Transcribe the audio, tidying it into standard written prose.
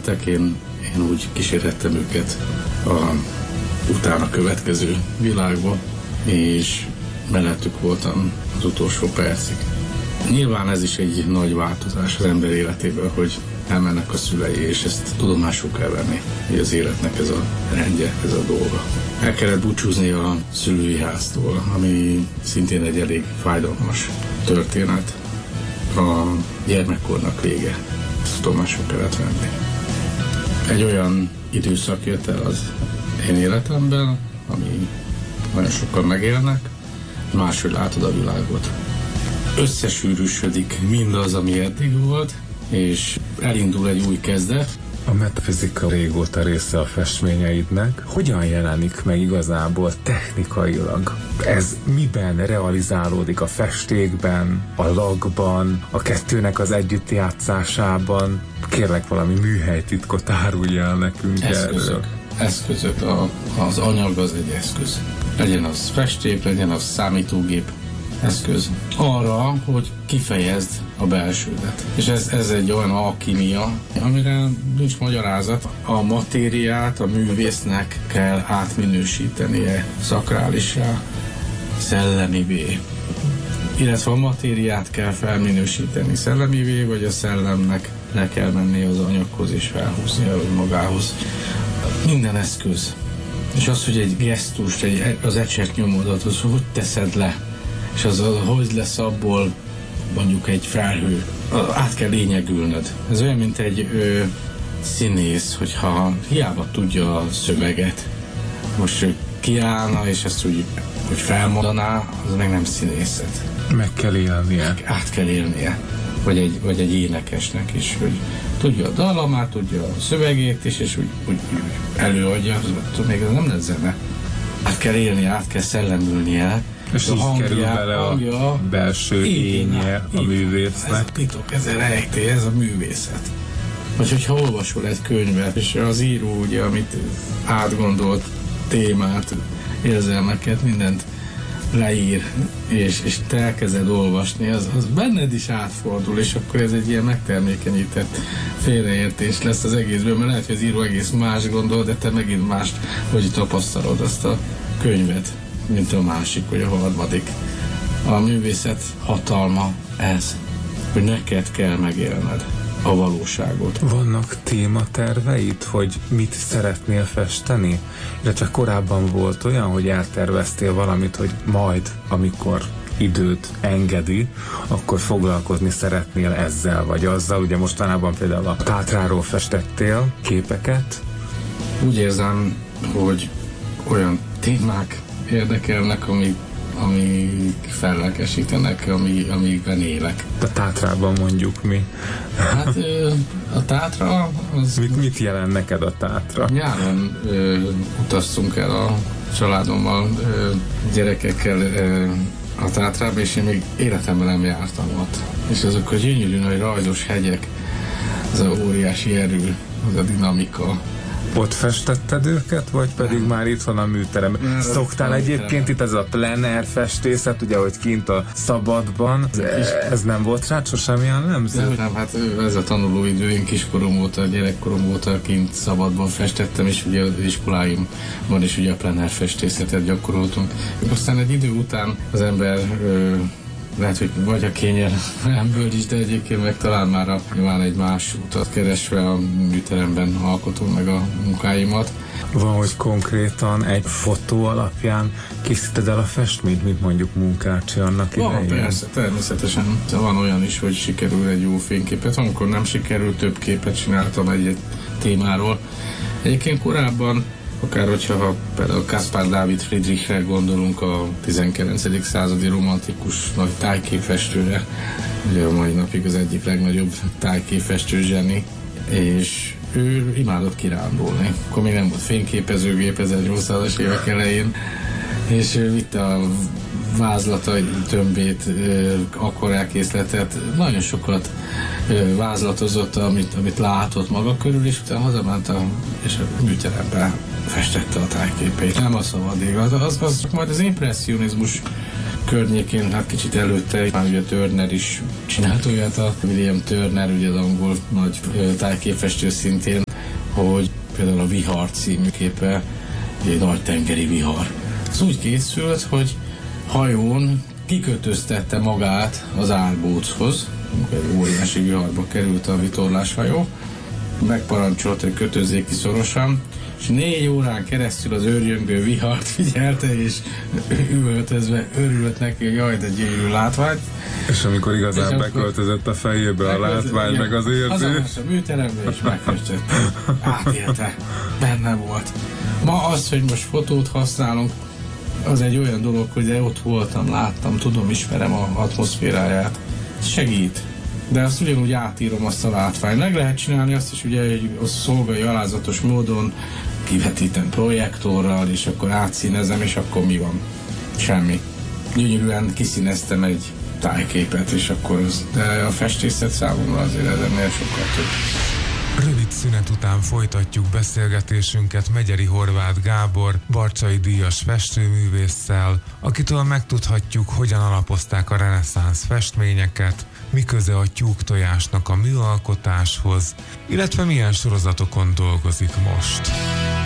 lettek, én úgy kísérhettem őket a utána következő világba, és mellettük voltam az utolsó percig. Nyilván ez is egy nagy változás az ember életében, hogy elmennek a szülei, és ezt tudomásul kell venni, hogy az életnek ez a rendje, ez a dolga. El kellett búcsúzni a szülői háztól, ami szintén egy elég fájdalmas történet. A gyermekkornak vége. Ezt tudomásul kellett venni. Egy olyan időszak jött el az én életemben, ami nagyon sokan megélnek, máshogy látod a világot. Összesűrűsödik mindaz, ami eddig volt, és elindul egy új kezdet. A metafizika régóta része a festményeidnek. Hogyan jelenik meg igazából technikailag? Ez miben realizálódik? A festékben, a lagban, a kettőnek az együttjátszásában? Kérlek, valami műhelytitkot árulj el nekünk erről. Eszközök. Az anyag az egy eszköz. Legyen az festék, legyen az számítógép eszköz. Arra, hogy kifejezd a belsődet. És ez egy olyan alkímia, amire nincs magyarázat. A matériát a művésznek kell átminősítenie szakrálissá, szellemivé. Illetve a matériát kell felminősíteni szellemivé, vagy a szellemnek le kell menni az anyaghoz és felhúznia magához. Minden eszköz. És az, hogy egy gesztust, az ecsetnyomodat, az hogy teszed le, és az hogy lesz abból mondjuk egy felhő, át kell lényegülnöd. Ez olyan, mint egy színész, hogyha hiába tudja a szöveget, most kiállna, és ezt úgy, hogy felmondaná, az meg nem színészet. Meg kell élnie. Át kell élnie. Vagy egy énekesnek is, hogy tudja a dallamát, tudja a szövegét is, és úgy előadja, még ez nem lesz zene. Át kell élni, át kell szellemülnie. És így kerül bele a belső énje a művésznek. Ez a titok, ez a rejtély, ez a művészet. Vagy hogyha olvasol egy könyvet, és az író ugye, amit átgondolt témát, érzelmeket, mindent leír, és te elkezded olvasni, az benned is átfordul, és akkor ez egy ilyen megtermékenyített félreértés lesz az egészből, mert lehet, hogy az író egész más gondol, de te megint mást, hogy tapasztalod azt a könyvet, mint a másik, vagy a harmadik. A művészet hatalma ez, hogy neked kell megélned a valóságot. Vannak tématerveid, hogy mit szeretnél festeni? Illetve korábban volt olyan, hogy elterveztél valamit, hogy majd, amikor időt engedi, akkor foglalkozni szeretnél ezzel vagy azzal. Ugye mostanában például a Tátráról festettél képeket. Úgy érzem, hogy olyan témák érdekelnek, amik fellelkesítenek, amikben élek. A Tátrában mondjuk mi? Hát a Tátra az... Mit jelent neked a Tátra? Nyáron utaztunk el a családommal, gyerekekkel a Tátrába, és én még életemben nem jártam ott. És azok a gyönyörű nagy rajzos hegyek, az a óriási erő, az a dinamika. Ott festetted őket, vagy pedig már itthon a műteremben? Szoktál egyébként itt ez a plener festészet, ugye, hogy kint a szabadban, ez nem volt rá sosem jellemző? Nem, hát ez a tanulóidő, én kiskorom óta, gyerekkorom óta kint szabadban festettem, és ugye az iskoláimban is ugye a plener festészetet gyakoroltunk. Aztán egy idő után az ember lehet, hogy vagy a kényelemből is, de egyébként meg talán már nyilván egy más utat keresve a műteremben alkotom meg a munkáimat. Van, hogy konkrétan egy fotó alapján készíted el a festményt, mint mondjuk Munkácsi annak idején? Van, persze, természetesen. Van olyan is, hogy sikerül egy jó fényképet, amikor nem sikerül, több képet csináltam egy témáról. Egyébként korábban, akár hogyha például Caspar David Friedrichre gondolunk, a 19. századi romantikus nagy tájképfestőre, ugye a mai napig az egyik legnagyobb tájképfestő zseni, és ő imádott kirándulni. Akkor még nem volt fényképezőgép 1800-as évek elején, és ő vitte a vázlatai tömbét, akvarelkészletet, nagyon sokat vázlatozott, amit látott maga körül, és utána hazament és a műteremben festette a tájképeit. Nem a szabad ég, az majd az impresszionizmus környékén, hát kicsit előtte, már ugye Turner is csinált olyat, a William Turner, ugye az angol nagy tájképfestő szintén, hogy például a Vihar című képe egy nagy tengeri vihar. Ez úgy készült, hogy hajón kikötöztette magát az árbóchoz, amikor egy óriási viharba került a vitorláshajó, megparancsolt, hogy kötözzék ki szorosan, és 4 órán keresztül az őrjöngő vihart figyelte, és üvöltözve örült neki, hogy jaj, de gyönyörű látvány. És amikor igazán és beköltözött a fejébe a látvány, meg az érzés. Hazamas a műterembe, és megkötött. Átélte. Benne volt. Ma az, hogy most fotót használunk, az egy olyan dolog, hogy ott voltam, láttam, tudom, ismerem az atmoszféráját. Segít. De azt ugyanúgy átírom azt a látványt. Meg lehet csinálni azt is, ugye, hogy az szolgai alázatos módon kivetítem projektorral, és akkor átszínezem, és akkor mi van? Semmi. Gyönyörűen kiszíneztem egy tájképet, és akkor de a festészet számomra azért ennél sokkal több. Rövid szünet után folytatjuk beszélgetésünket Megyeri Horváth Gábor, Barcsay díjas festőművésszel, akitől megtudhatjuk, hogyan alapozták a reneszánsz festményeket, mi köze a tyúktojásnak a műalkotáshoz, illetve milyen sorozatokon dolgozik most.